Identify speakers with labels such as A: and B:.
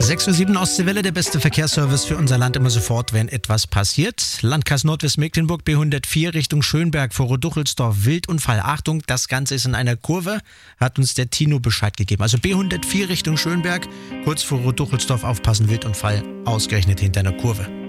A: 6:07 Uhr Ostseewelle, der beste Verkehrsservice für unser Land immer sofort, wenn etwas passiert. Landkreis Nordwestmecklenburg, B104 Richtung Schönberg vor Roduchelsdorf, Wildunfall. Achtung, das Ganze ist in einer Kurve, hat uns der Tino Bescheid gegeben. Also B104 Richtung Schönberg, kurz vor Roduchelsdorf aufpassen, Wildunfall, ausgerechnet hinter einer Kurve.